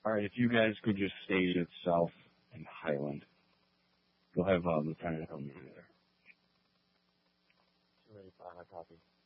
All right, if you guys could just state itself in Highland. You'll have Lieutenant O'Neill there. 285, I copy.